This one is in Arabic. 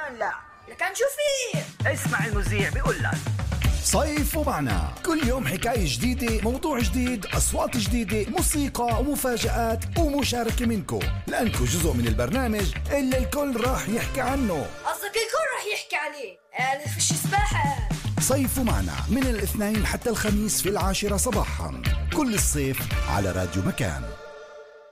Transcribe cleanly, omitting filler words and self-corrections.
لا؟ لكن شو في؟ اسمع المذيع بيقول لك صيفوا معنا كل يوم حكاية جديدة، موضوع جديد، أصوات جديدة، موسيقى ومفاجآت ومشاركة منكم، لأنكم جزء من البرنامج اللي الكل راح يحكي عنه. قصدك الكل راح يحكي عليه؟ أنا فيش سباحة. صيفوا معنا من الاثنين حتى الخميس في 10 صباحا كل الصيف على راديو مكان.